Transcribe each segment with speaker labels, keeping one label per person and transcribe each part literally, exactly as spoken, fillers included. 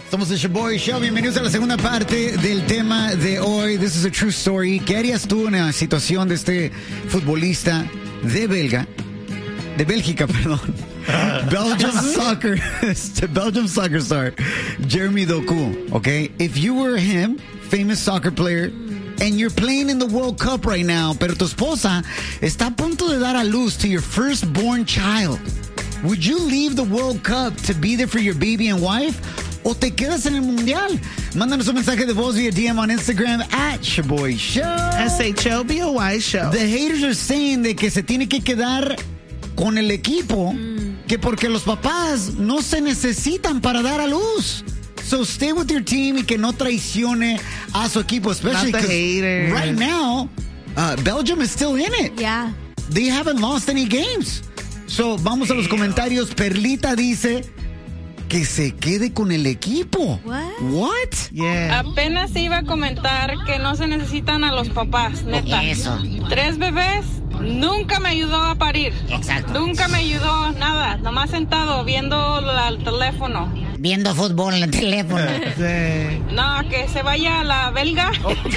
Speaker 1: Somos el Shaboy Show. Bienvenidos a la segunda parte del tema de hoy. This is a true story. ¿Qué harías tú en la situación de este futbolista de Belga? De Bélgica, perdón. Belgium soccer, Belgium soccer star, Jeremy Doku. Okay, if you were him, famous soccer player, and you're playing in the World Cup right now, pero tu esposa está a punto de dar a luz to your firstborn child, would you leave the World Cup to be there for your baby and wife? ¿O te quedas en el mundial? Mándanos un mensaje de voz via D M on Instagram at Shaboy Show.
Speaker 2: S H O B O Y Show.
Speaker 1: The haters are saying de que se tiene que quedar con el equipo, mm. que porque los papás no se necesitan para dar a luz. So stay with your team y que no traicione a su equipo, especially because right now, uh, Belgium is still in it.
Speaker 3: Yeah.
Speaker 1: They haven't lost any games. So vamos a los comentarios. Perlita dice que se quede con el equipo.
Speaker 3: What?
Speaker 1: What?
Speaker 2: Yeah.
Speaker 4: Apenas iba a comentar que no se necesitan a los papás, neta.
Speaker 5: Eso.
Speaker 4: Tres bebés, nunca me ayudó a parir.
Speaker 5: Exacto.
Speaker 4: Nunca me ayudó nada, nomás sentado viendo la, el teléfono.
Speaker 5: Viendo fútbol en el teléfono.
Speaker 2: Sí.
Speaker 4: No, que se vaya a la belga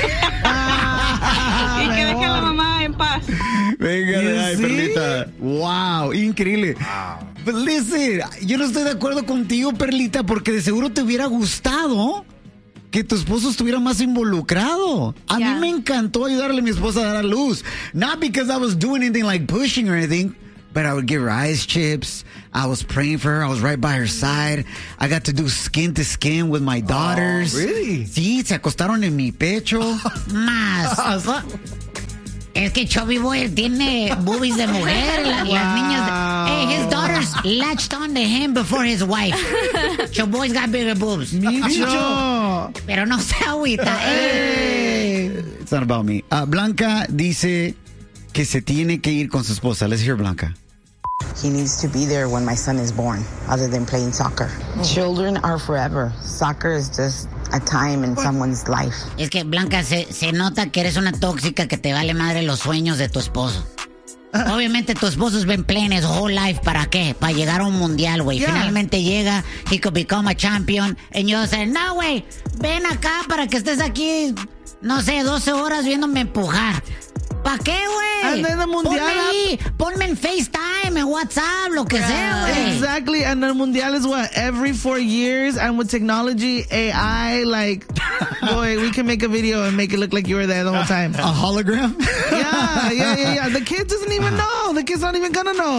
Speaker 4: y que deje a la mamá en paz.
Speaker 1: Venga, ay, Perlita. Wow, increíble.
Speaker 6: Wow.
Speaker 1: But listen, yo no estoy de acuerdo contigo, Perlita, porque de seguro te hubiera gustado que tu esposo estuviera más involucrado. A
Speaker 3: Yeah.
Speaker 1: mí me encantó ayudarle a mi esposa a dar a luz. Not because I was doing anything like pushing or anything, but I would give her ice chips. I was praying for her. I was right by her side. I got to do skin to skin with my daughters.
Speaker 6: Oh, really?
Speaker 1: Sí, se acostaron en mi pecho.
Speaker 5: Más. Es que Chubby Boy tiene boobies de mujer. La,
Speaker 2: Wow.
Speaker 5: Las niñas. De, hey, his daughters latched on to him before his wife. Chubby Boy's got bigger boobs.
Speaker 2: Micho.
Speaker 5: Pero no se agüita. Hey.
Speaker 1: It's not about me. Uh, Blanca dice que se tiene que ir con su esposa. Let's hear Blanca.
Speaker 7: He needs to be there when my son is born, other than playing soccer. Children are forever. Soccer is just a time in someone's life.
Speaker 5: Es que, Blanca, se, se nota que eres una tóxica que te vale madre los sueños de tu esposo. Obviamente tu esposo has been playing his whole life. ¿Para qué? Para llegar a un mundial, güey.
Speaker 2: Yeah.
Speaker 5: Finalmente llega, he could become a champion. And yo say, no, güey, ven acá para que estés aquí, no sé, doce horas viéndome empujar. ¿Para qué, güey?
Speaker 2: And then the mundial
Speaker 5: Ponme ahí, ponme en FaceTime, en WhatsApp, lo que sea, güey.
Speaker 2: Exactly, and the Mundial is what, every four years, and with technology, A I, like, boy, we can make a video and make it look like you were there the whole time.
Speaker 1: A hologram?
Speaker 2: Yeah, yeah, yeah, yeah. The kid doesn't even know. The kid's not even gonna know.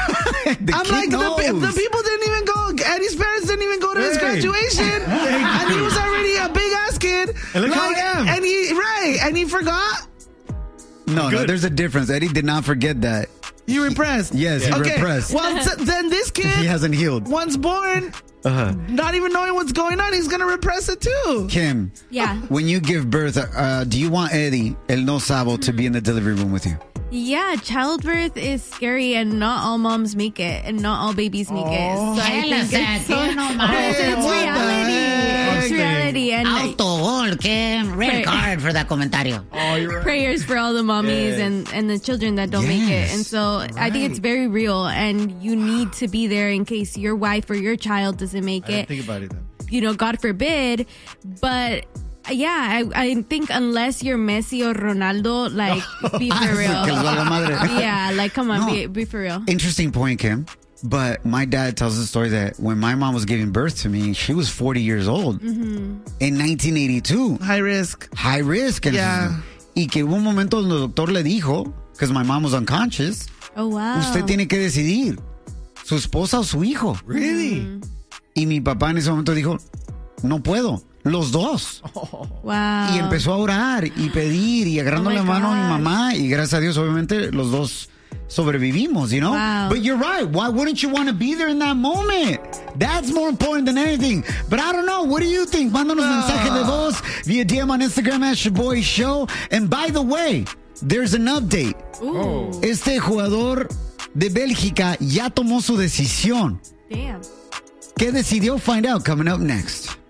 Speaker 1: The
Speaker 2: I'm
Speaker 1: kid
Speaker 2: like, the,
Speaker 1: knows.
Speaker 2: the people didn't even go, Eddie's parents didn't even go to his
Speaker 1: Hey.
Speaker 2: graduation, and he was already a big ass kid.
Speaker 6: And look how
Speaker 2: like,
Speaker 6: I am.
Speaker 2: And he, right, and he forgot.
Speaker 1: No, no,
Speaker 6: Good.
Speaker 1: there's a difference. Eddie did not forget that.
Speaker 2: You repressed.
Speaker 1: Yes, he
Speaker 2: Okay,
Speaker 1: repressed.
Speaker 2: well, so then this kid,
Speaker 1: He hasn't healed.
Speaker 2: once born,
Speaker 1: Uh-huh.
Speaker 2: not even knowing what's going on, he's gonna repress it too.
Speaker 1: Kim,
Speaker 3: Yeah.
Speaker 1: when you give birth, uh, do you want Eddie, el no sabo, to be in the delivery room with you?
Speaker 3: Yeah, childbirth is scary and not all moms make it and not all babies make it. So I
Speaker 5: Hell,
Speaker 3: think it's, so,
Speaker 5: que no
Speaker 3: it's,
Speaker 5: mames.
Speaker 3: it's
Speaker 2: What the
Speaker 3: reality.
Speaker 2: heck?
Speaker 3: It's reality. And like,
Speaker 5: Autogol, que red
Speaker 3: Right.
Speaker 5: card for that comentario.
Speaker 6: Oh, you're right.
Speaker 3: prayers for all the mommies
Speaker 6: Yes.
Speaker 3: and, and the children that don't make it.
Speaker 1: Yes.
Speaker 3: And so I think it's very real and you need to be there in case your wife or your child doesn't make
Speaker 6: I
Speaker 3: it.
Speaker 6: didn't think about it then.
Speaker 3: You know, God forbid. But yeah, I, I think unless you're Messi or Ronaldo, like, be for real.
Speaker 1: Que les valga madre.
Speaker 3: Yeah, like, come on,
Speaker 1: No.
Speaker 3: be, be for real.
Speaker 1: Interesting point, Kim. But my dad tells the story that when my mom was giving birth to me, she was forty years old
Speaker 3: Mm-hmm.
Speaker 1: in nineteen eighty-two.
Speaker 2: High risk.
Speaker 1: High risk.
Speaker 2: Yeah.
Speaker 1: Y que hubo un momento donde el doctor le dijo, because my mom was unconscious,
Speaker 3: Oh, wow.
Speaker 1: usted tiene que decidir, su esposa o su hijo.
Speaker 6: Really?
Speaker 3: Mm-hmm.
Speaker 1: Y mi papá en ese momento dijo, no puedo, los dos.
Speaker 3: Wow.
Speaker 1: Y empezó a orar y pedir y agarrando
Speaker 3: Oh my
Speaker 1: la mano a mi
Speaker 3: gosh.
Speaker 1: mamá y gracias a Dios obviamente los dos sobrevivimos, you know?
Speaker 3: Wow.
Speaker 1: But you're right. Why wouldn't you want to be there in that moment? That's more important than anything. But I don't know. What do you think? Mándanos mensaje de voz via D M on Instagram at Shaboy Show. And by the way, there's an update.
Speaker 3: Ooh,
Speaker 1: Este jugador de Bélgica ya tomó su decisión.
Speaker 3: damn.
Speaker 1: ¿Qué decidió? Find out coming up next.